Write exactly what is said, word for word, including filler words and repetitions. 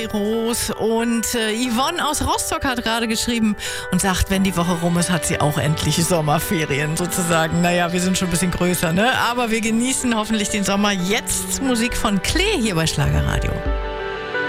Rose und äh, Yvonne aus Rostock hat gerade geschrieben und sagt, wenn die Woche rum ist, hat sie auch endlich Sommerferien sozusagen. Naja, wir sind schon ein bisschen größer, ne? Aber wir genießen hoffentlich den Sommer. Jetzt Musik von Klee hier bei Schlagerradio.